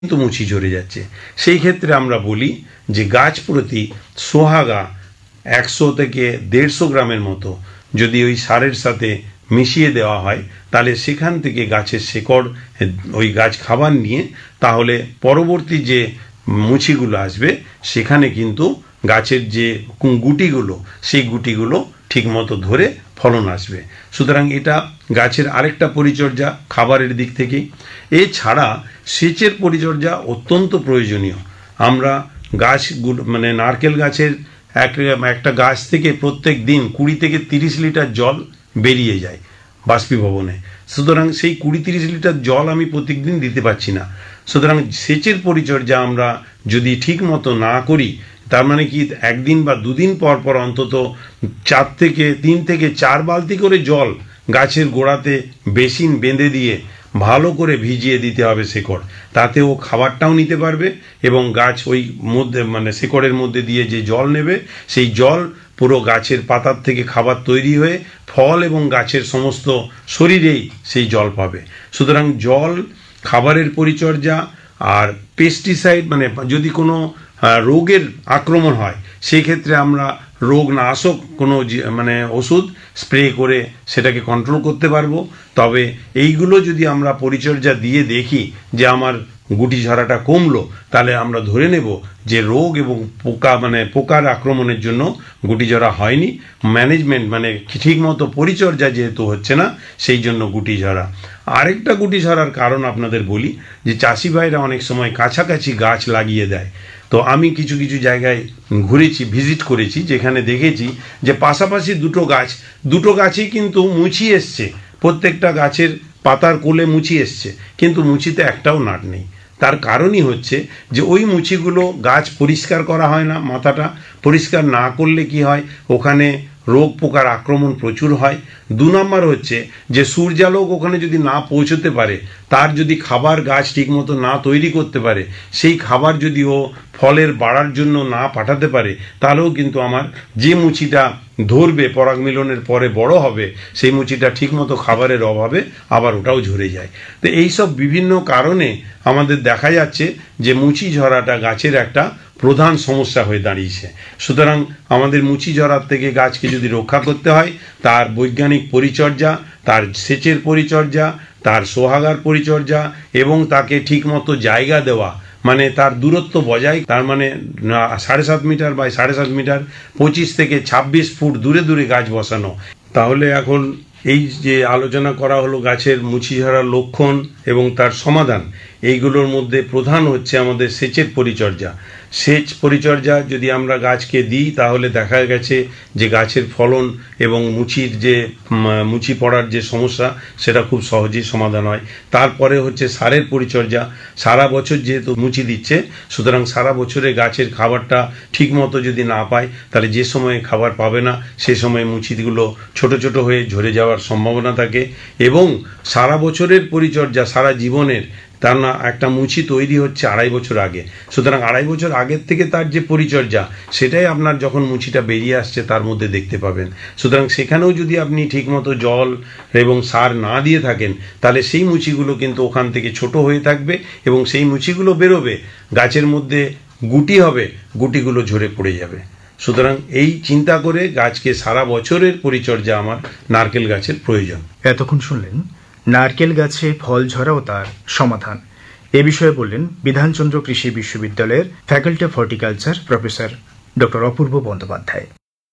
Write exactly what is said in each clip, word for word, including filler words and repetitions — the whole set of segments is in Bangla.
কিন্তু মুচি ঝরে যাচ্ছে। সেই ক্ষেত্রে আমরা বলি যে গাছ প্রতি সোহাগা একশো থেকে দেড়শো গ্রামের মতো যদি ওই সারের সাথে মিশিয়ে দেওয়া হয়, তাহলে সেখান থেকে গাছের শেকড় ওই গাছ খাবার নিয়ে তাহলে পরবর্তী যে মুচিগুলো আসবে সেখানে কিন্তু গাছের যে গুটিগুলো সেই গুটিগুলো ঠিকমতো ধরে ফলন আসবে। সুতরাং এটা গাছের আরেকটা পরিচর্যা খাবারের দিক থেকে। এছাড়া সেচের পরিচর্যা অত্যন্ত প্রয়োজনীয়। আমরা গাছগুলো মানে নারকেল গাছের এক একটা গাছ থেকে প্রত্যেক দিন কুড়ি থেকে তিরিশ লিটার জল বেরিয়ে যায় বাষ্পীভবনে। সুতরাং সেই কুড়ি তিরিশ লিটার জল আমি প্রত্যেকদিন দিতে পারছি না। সুতরাং সেচের পরিচর্যা আমরা যদি ঠিক মতো না করি, তার মানে কি একদিন বা দুদিন পর পর অন্তত চার থেকে তিন থেকে চার বালতি করে জল গাছের গোড়াতে বেসিন বেঁধে দিয়ে ভালো করে ভিজিয়ে দিতে হবে শেকড়। তাতে ও খাবারটাও নিতে পারবে এবং গাছ ওই মধ্যে মানে শেকড়ের মধ্যে দিয়ে যে জল নেবে সেই জল পুরো গাছের পাতার থেকে খাবার তৈরি হয়ে ফল এবং গাছের সমস্ত শরীরেই সেই জল পাবে। সুতরাং জল, খাবারের পরিচর্যা আর পেস্টিসাইড মানে যদি কোনো রোগের আক্রমণ হয় সেই ক্ষেত্রে আমরা রোগনাশক কোনো মানে ওষুধ স্প্রে করে সেটাকে কন্ট্রোল করতে পারবো। তবে এইগুলো যদি আমরা পরিচর্যা দিয়ে দেখি যে আমার গুটি ঝরাটা কমলো, তাহলে আমরা ধরে নেব যে রোগ এবং পোকা মানে পোকার আক্রমণের জন্য গুটি ঝরা হয়নি, ম্যানেজমেন্ট মানে ঠিকমতো পরিচর্যা যেহেতু হচ্ছে না সেই জন্য গুটি ঝরা। আরেকটা গুটি ঝরার কারণ আপনাদের বলি যে চাষি ভাইরা অনেক সময় কাছাকাছি গাছ লাগিয়ে দেয়। তো আমি কিছু কিছু জায়গায় ঘুরেছি, ভিজিট করেছি, যেখানে দেখেছি যে পাশাপাশি দুটো গাছ দুটো গাছেই কিন্তু মুচি এসছে, প্রত্যেকটা গাছের পাতার কোলে মুচি এসছে, কিন্তু মুচিতে একটাও নাট নেই। তার কারণই হচ্ছে যে ওই মুচিগুলো গাছ পরিষ্কার করা হয় না, মাথাটা পরিষ্কার না করলে কি হয় ওখানে রোগ পোকার আক্রমণ প্রচুর হয়। দু নম্বর হচ্ছে যে সূর্যালোক ওখানে যদি না পৌঁছতে পারে, তার যদি খাবার গাছ ঠিকমতো না তৈরি করতে পারে, সেই খাবার যদি ও ফলের বাড়ার জন্য না পাঠাতে পারে, তাহলেও কিন্তু আমার যে মুচিটা ধরবে পরাগ মিলনের পরে বড় হবে সেই মুচিটা ঠিকমতো খাবারের অভাবে আবার ওটাও ঝরে যায়। তো এইসব বিভিন্ন কারণে আমাদের দেখা যাচ্ছে যে মুচি ঝরাটা গাছের একটা প্রধান সমস্যা হয়ে দাঁড়িয়েছে। সুতরাং আমাদের মুচি ঝরার থেকে গাছকে যদি রক্ষা করতে হয়, তার বৈজ্ঞানিক পরিচর্যা, তার সেচের পরিচর্যা, তার সোহাগার পরিচর্যা এবং তাকে ঠিকমতো জায়গা দেওয়া, মানে তার দূরত্ব বজায়, তার মানে সাড়ে সাত মিটার বাই সাড়ে সাত মিটার পঁচিশ থেকে ছাব্বিশ ফুট দূরে দূরে গাছ বসানো। তাহলে এখন এই যে আলোচনা করা হলো গাছের মুচি ঝরার লক্ষণ এবং তার সমাধান, এইগুলোর মধ্যে প্রধান হচ্ছে আমাদের সেচের পরিচর্যা। সেচ পরিচর্যা যদি আমরা গাছকে দিই তাহলে দেখা গেছে যে গাছের ফলন এবং মুচির যে মুচি পড়ার যে সমস্যা সেটা খুব সহজেই সমাধান হয়। তারপরে হচ্ছে সারের পরিচর্যা। সারা বছর যেহেতু মুচি দিচ্ছে, সুতরাং সারা বছরে গাছের খাবারটা ঠিকমতো যদি না পায়, তাহলে যে সময়ে খাবার পাবে না সে সময় মুচিগুলো ছোট ছোট হয়ে ঝরে যাওয়ার সম্ভাবনা থাকে। এবং সারা বছরের পরিচর্যা সারা জীবনের, তার না একটা মুচি তৈরি হচ্ছে আড়াই বছর আগে। সুতরাং আড়াই বছর আগের থেকে তার যে পরিচর্যা সেটাই আপনার যখন মুচিটা বেরিয়ে আসছে তার মধ্যে দেখতে পাবেন। সুতরাং সেখানেও যদি আপনি ঠিকমতো জল এবং সার না দিয়ে থাকেন, তাহলে সেই মুচিগুলো কিন্তু ওখান থেকে ছোট হয়ে থাকবে এবং সেই মুচিগুলো বেরোবে, গাছের মধ্যে গুটি হবে, গুটিগুলো ঝরে পড়ে যাবে। সুতরাং এই চিন্তা করে গাছকে সারা বছরের পরিচর্যা আমার নারকেল গাছের প্রয়োজন। এতক্ষণ শুনলেন নারকেল গাছে ফল ঝরা ও তার সমাধান। এ বিষয়ে বললেন বিধানচন্দ্র কৃষি বিশ্ববিদ্যালয়ের faculty of horticulture professor doctor অপূর্ব বন্দ্যোপাধ্যায়।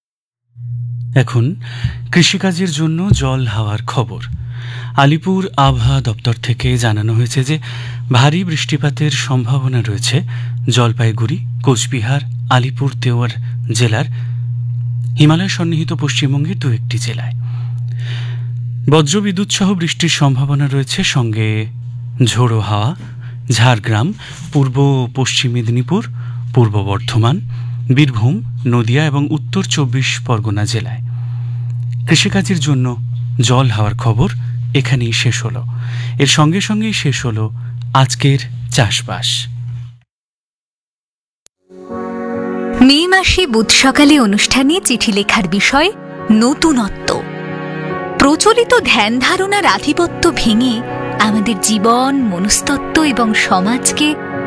এখন কৃষিকাজের জন্য জল হাওয়ার খবর। আলিপুর আবহাওয়া দপ্তর থেকে জানানো হয়েছে যে ভারী বৃষ্টিপাতের সম্ভাবনা রয়েছে জলপাইগুড়ি, কোচবিহার, আলিপুর দেওয়ার জেলার হিমালয় সন্নিহিত পশ্চিমবঙ্গের দু একটি জেলায়। বজ্রবিদ্যুৎ সহ বৃষ্টির সম্ভাবনা রয়েছে, সঙ্গে ঝোড়ো হাওয়া ঝাড়গ্রাম, পূর্ব পশ্চিম মেদিনীপুর, পূর্ব বর্ধমান, বীরভূম, নদিয়া এবং উত্তর চব্বিশ পরগনা জেলায়। কৃষিকাজের জন্য জল হাওয়ার খবর এখানেই শেষ হলো। এর সঙ্গে সঙ্গেই শেষ হলো আজকের চাষবাস। মে মাসে বুধ সকালে অনুষ্ঠানে চিঠি লেখার বিষয় নতুনত্ব। প্রচলিত ধ্যান ধারণার আধিপত্য ভেঙে আমাদের জীবন, মনস্তত্ত্ব এবং সমাজকে